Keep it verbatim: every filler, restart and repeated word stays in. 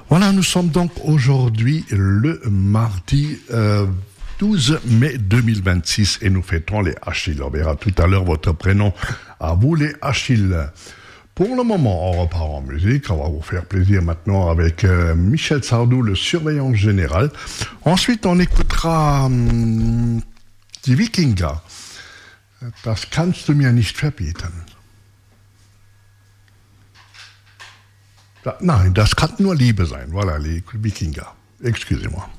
Voilà, nous sommes donc aujourd'hui le mardi euh, douze mai deux mille vingt-six et nous fêtons les Achilles. On verra tout à l'heure votre prénom à vous, les Achilles. Pour le moment, on repart en musique. On va vous faire plaisir maintenant avec euh, Michel Sardou, le surveillant général. Ensuite, on écoutera hum, die Wikinger. Das kannst du mir nicht verbieten. Da, nein, das kann nur Liebe sein. Voilà, les Wikinger. Excusez-moi.